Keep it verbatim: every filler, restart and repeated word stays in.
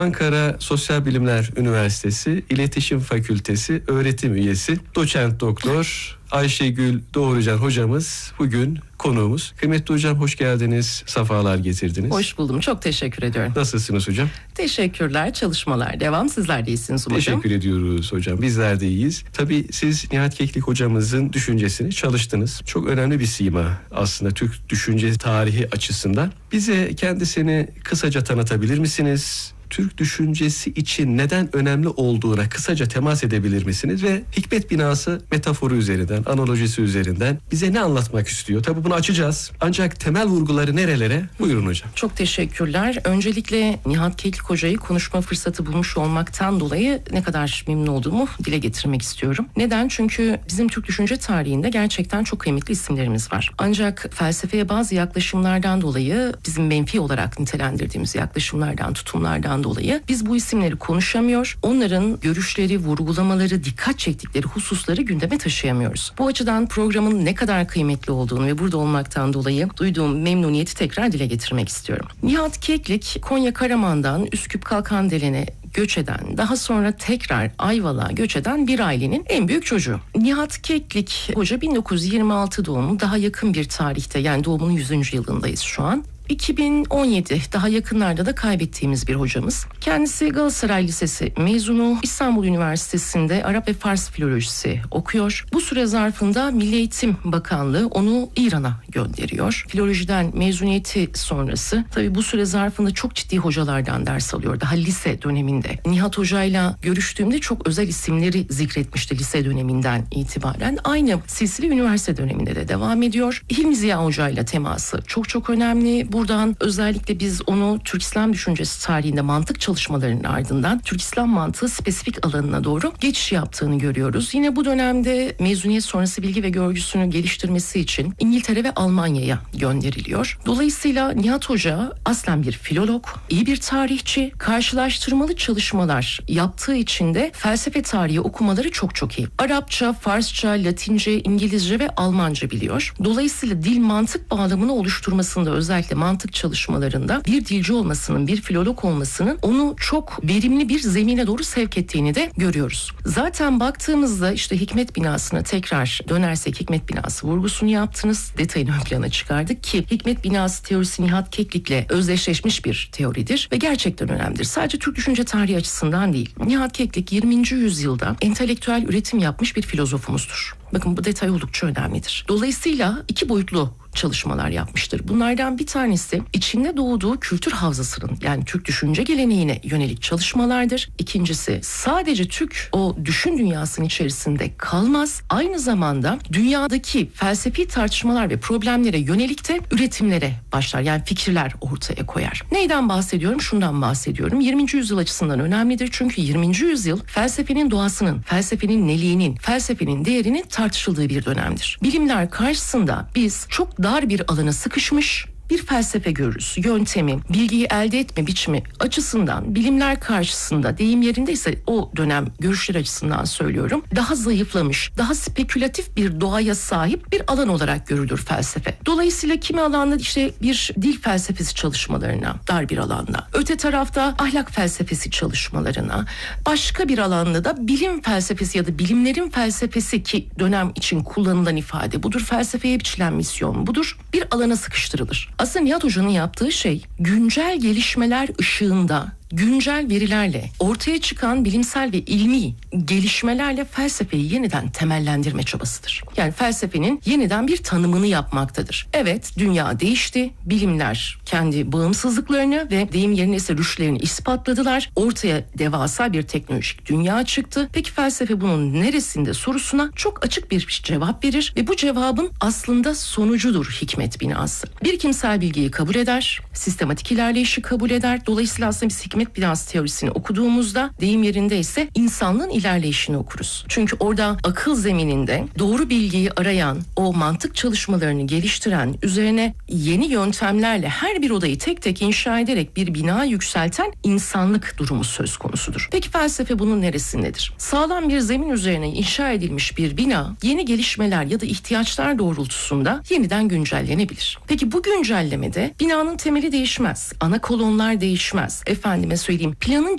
Ankara Sosyal Bilimler Üniversitesi İletişim Fakültesi öğretim üyesi doçent doktor Ayşegül Doğrucan hocamız bugün konuğumuz. Kıymetli hocam, hoş geldiniz, sefalar getirdiniz. Hoş buldum, çok teşekkür ediyorum. Nasılsınız hocam? Teşekkürler, çalışmalar devam. Sizler de iyisiniz umarım. Teşekkür ediyoruz hocam, bizler de iyiyiz. Tabii siz Nihat Keklik hocamızın düşüncesini çalıştınız. Çok önemli bir sima aslında Türk düşünce tarihi açısından. Bize kendisini kısaca tanıtabilir misiniz? Türk düşüncesi için neden önemli olduğuna kısaca temas edebilir misiniz? Ve Hikmet Binası metaforu üzerinden, analojisi üzerinden bize ne anlatmak istiyor? Tabii bunu açacağız. Ancak temel vurguları nerelere? Buyurun hocam. Çok teşekkürler. Öncelikle Nihat Keklik hocayı konuşma fırsatı bulmuş olmaktan dolayı ne kadar memnun olduğumu dile getirmek istiyorum. Neden? Çünkü bizim Türk düşünce tarihinde gerçekten çok kıymetli isimlerimiz var. Ancak felsefeye bazı yaklaşımlardan dolayı, bizim menfi olarak nitelendirdiğimiz yaklaşımlardan, tutumlardan dolayı biz bu isimleri konuşamıyor, onların görüşleri, vurgulamaları, dikkat çektikleri hususları gündeme taşıyamıyoruz. Bu açıdan programın ne kadar kıymetli olduğunu ve burada olmaktan dolayı duyduğum memnuniyeti tekrar dile getirmek istiyorum. Nihat Keklik, Konya Karaman'dan Üsküp Kalkandelen'e göç eden, daha sonra tekrar Ayvalık'a göç eden bir ailenin en büyük çocuğu. Nihat Keklik hoca bin dokuz yüz yirmi altı doğumlu, daha yakın bir tarihte, yani doğumunun yüzüncü yılındayız şu an. iki bin on yedi, daha yakınlarda da kaybettiğimiz bir hocamız. Kendisi Galatasaray Lisesi mezunu, İstanbul Üniversitesi'nde Arap ve Fars filolojisi okuyor. Bu süre zarfında Milli Eğitim Bakanlığı onu İran'a gönderiyor. Filolojiden mezuniyeti sonrası tabii bu süre zarfında çok ciddi hocalardan ders alıyor. Daha lise döneminde. Nihat Hoca'yla görüştüğümde çok özel isimleri zikretmişti lise döneminden itibaren. Aynı silsile üniversite döneminde de devam ediyor. Hilmi Ziya Hoca'yla teması çok çok önemli. Buradan özellikle biz onu Türk İslam düşüncesi tarihinde mantık çalışmalarının ardından Türk İslam mantığı spesifik alanına doğru geçiş yaptığını görüyoruz. Yine bu dönemde mezuniyet sonrası bilgi ve görgüsünü geliştirmesi için İngiltere ve Almanya'ya gönderiliyor. Dolayısıyla Nihat Hoca aslen bir filolog, iyi bir tarihçi, karşılaştırmalı çalışmalar yaptığı için de felsefe tarihi okumaları çok çok iyi. Arapça, Farsça, Latince, İngilizce ve Almanca biliyor. Dolayısıyla dil mantık bağlamını oluşturmasında, özellikle mantık çalışmalarında bir dilci olmasının, bir filolog olmasının onu çok verimli bir zemine doğru sevk ettiğini de görüyoruz. Zaten baktığımızda işte Hikmet Binası'na tekrar dönersek, Hikmet Binası vurgusunu yaptınız, detayını ön plana çıkardık ki Hikmet Binası teorisi Nihat Keklik'le özdeşleşmiş bir teoridir ve gerçekten önemlidir. Sadece Türk düşünce tarihi açısından değil. Nihat Keklik yirminci yüzyılda entelektüel üretim yapmış bir filozofumuzdur. Bakın, bu detay oldukça önemlidir. Dolayısıyla iki boyutlu çalışmalar yapmıştır. Bunlardan bir tanesi içinde doğduğu kültür havzasının, yani Türk düşünce geleneğine yönelik çalışmalardır. İkincisi, sadece Türk o düşün dünyasının içerisinde kalmaz, aynı zamanda dünyadaki felsefi tartışmalar ve problemlere yönelik de üretimlere başlar. Yani fikirler ortaya koyar. Neyden bahsediyorum? Şundan bahsediyorum. yirminci yüzyıl açısından önemlidir. Çünkü yirminci yüzyıl felsefenin doğasının, felsefenin neliğinin, felsefenin değerinin tartışıldığı bir dönemdir. Bilimler karşısında biz çok dar bir alana sıkışmış bir felsefe görürüz. Yöntemi, bilgiyi elde etme biçimi açısından bilimler karşısında, deyim yerindeyse o dönem görüşler açısından söylüyorum, daha zayıflamış, daha spekülatif bir doğaya sahip bir alan olarak görülür felsefe. Dolayısıyla kimi alanda işte bir dil felsefesi çalışmalarına, dar bir alanda, öte tarafta ahlak felsefesi çalışmalarına, başka bir alanda da bilim felsefesi ya da bilimlerin felsefesi, ki dönem için kullanılan ifade budur, felsefeye biçilen misyon budur, bir alana sıkıştırılır. Aslında Nihat Hoca'nın yaptığı şey, güncel gelişmeler ışığında, güncel verilerle, ortaya çıkan bilimsel ve ilmi gelişmelerle felsefeyi yeniden temellendirme çabasıdır. Yani felsefenin yeniden bir tanımını yapmaktadır. Evet, dünya değişti, bilimler kendi bağımsızlıklarını ve deyim yerine ise rüşlerini ispatladılar. Ortaya devasa bir teknolojik dünya çıktı. Peki felsefe bunun neresinde sorusuna çok açık bir cevap verir ve bu cevabın aslında sonucudur Hikmet Binası. Birikimsel bilgiyi kabul eder, sistematik ilerleyişi kabul eder. Dolayısıyla aslında biz Hikmet Binası teorisini okuduğumuzda, deyim yerinde ise insanlığın ilerleyişini okuruz. Çünkü orada akıl zemininde doğru bilgiyi arayan, o mantık çalışmalarını geliştiren, üzerine yeni yöntemlerle her bir odayı tek tek inşa ederek bir bina yükselten insanlık durumu söz konusudur. Peki felsefe bunun neresindedir? Sağlam bir zemin üzerine inşa edilmiş bir bina, yeni gelişmeler ya da ihtiyaçlar doğrultusunda yeniden güncellenebilir. Peki bu güncellemede binanın temeli değişmez, ana kolonlar değişmez, efendime söyleyeyim planın